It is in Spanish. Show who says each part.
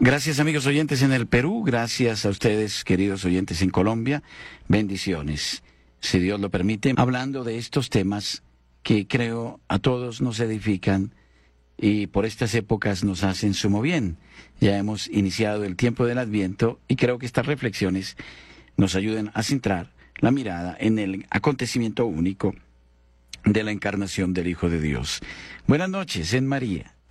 Speaker 1: Gracias, amigos oyentes en el Perú. Gracias a ustedes, queridos oyentes en Colombia. Bendiciones, si Dios lo permite. Hablando de estos temas que creo a todos nos edifican y por estas épocas nos hacen sumo bien. Ya hemos iniciado el tiempo del Adviento y creo que estas reflexiones nos ayudan a centrar la mirada en el acontecimiento único de la encarnación del Hijo de Dios. Buenas noches, en María.